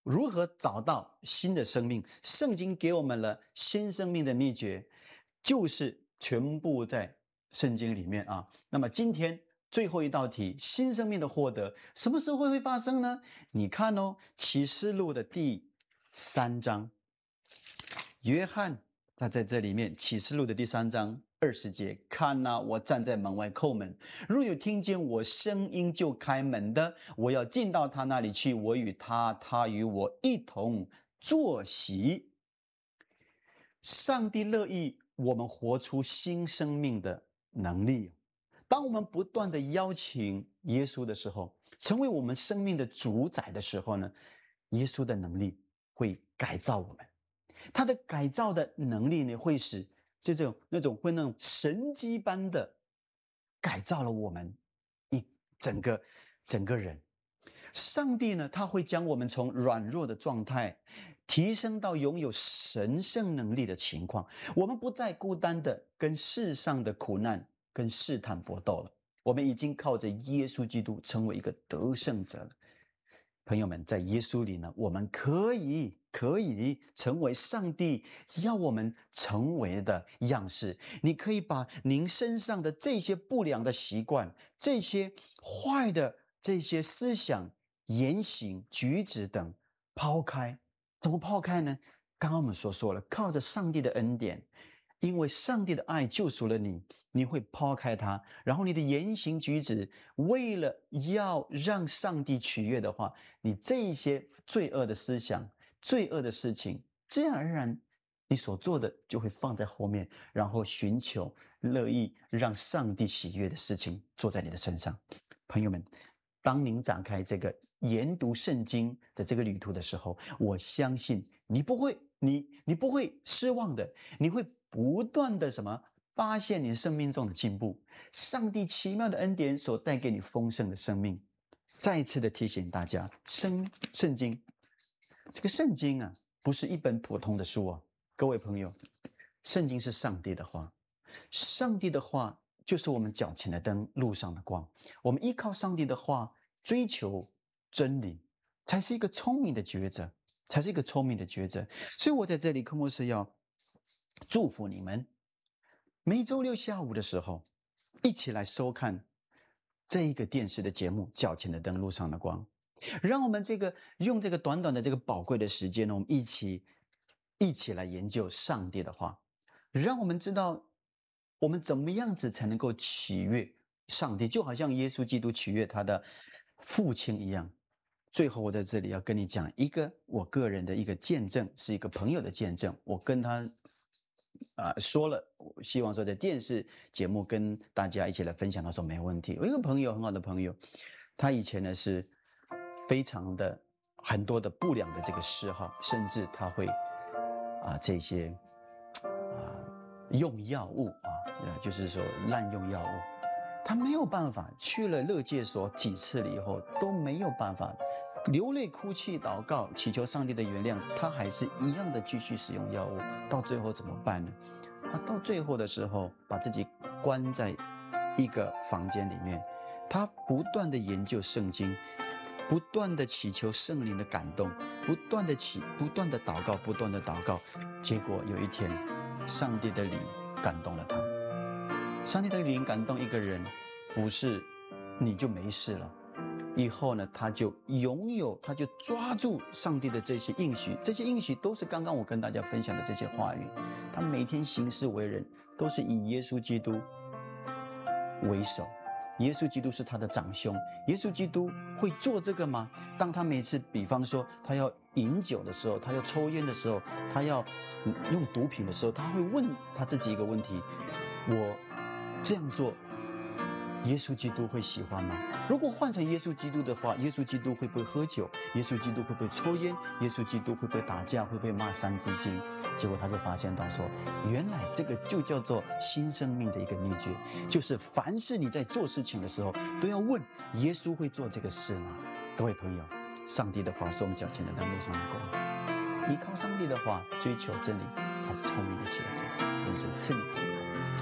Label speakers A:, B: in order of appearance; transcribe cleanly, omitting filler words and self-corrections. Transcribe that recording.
A: 如何找到新的生命？圣经给我们了新生命的秘诀，就是全部在圣经里面啊。那么今天最后一道题，新生命的获得什么时候会发生呢？你看哦，启示录的第3章，约翰他在这里面，启示录的第3章20节，看啊，我站在门外叩门，若有听见我声音就开门的，我要进到他那里去，我与他，他与我一同坐席。上帝乐意我们活出新生命的能力。当我们不断的邀请耶稣的时候，成为我们生命的主宰的时候呢，耶稣的能力会改造我们。他的改造的能力呢，会使那种神迹般的改造了我们整个人。上帝呢，他会将我们从软弱的状态提升到拥有神圣能力的情况。我们不再孤单的跟世上的苦难跟试探搏斗了，我们已经靠着耶稣基督成为一个得胜者了。朋友们，在耶稣里呢，我们可以成为上帝要我们成为的样式。你可以把您身上的这些不良的习惯，这些坏的这些思想、言行、举止等抛开。怎么抛开呢？刚刚我们说了，靠着上帝的恩典，因为上帝的爱救赎了你，你会抛开它，然后你的言行举止，为了要让上帝取悦的话，你这一些罪恶的思想、罪恶的事情，自然而然你所做的就会放在后面，然后寻求乐意让上帝喜悦的事情做在你的身上。朋友们，当您展开这个研读圣经的这个旅途的时候，我相信你不会失望的，你会不断的发现你生命中的进步，上帝奇妙的恩典所带给你丰盛的生命。再一次的提醒大家，圣经这个圣经啊，不是一本普通的书啊，各位朋友，圣经是上帝的话，上帝的话就是我们脚前的灯，路上的光。我们依靠上帝的话，追求真理，才是一个聪明的抉择，所以我在这里，科目是要祝福你们，每周六下午的时候，一起来收看这一个电视的节目《脚前的灯，路上的光》。让我们用这个短短的这个宝贵的时间呢，我们一起来研究上帝的话，让我们知道我们怎么样子才能够取悦上帝，就好像耶稣基督取悦他的父亲一样。最后我在这里要跟你讲一个我个人的一个见证，是一个朋友的见证。我跟他说了，我希望说在电视节目跟大家一起来分享，他说没问题。我一个朋友，很好的朋友，他以前呢是非常的很多的不良的这个嗜好，甚至他会这些用药物就是说滥用药物。他没有办法，去了勒戒所几次了以后都没有办法，流泪哭泣祷告祈求上帝的原谅，他还是一样的继续使用药物。到最后怎么办呢？他到最后的时候把自己关在一个房间里面，他不断的研究圣经，不断的祈求圣灵的感动，不断的祷告，结果有一天上帝的灵感动了他。上帝的灵感动一个人，不是你就没事了，以后呢他就抓住上帝的这些应许，这些应许都是刚刚我跟大家分享的这些话语。他每天行事为人都是以耶稣基督为首，耶稣基督是他的长兄。耶稣基督会做这个吗？当他每次比方说他要饮酒的时候，他要抽烟的时候，他要用毒品的时候，他会问他自己一个问题，我这样做耶稣基督会喜欢吗？如果换成耶稣基督的话，耶稣基督会不会喝酒？耶稣基督会不会抽烟？耶稣基督会不会打架？会不会骂三字经？结果他就发现到说，原来这个就叫做新生命的一个秘诀，就是凡是你在做事情的时候都要问耶稣会做这个事吗？各位朋友，上帝的话是我们脚前的灯，路上的光，依靠上帝的话追求真理才是聪明的抉择。愿神赐你平安。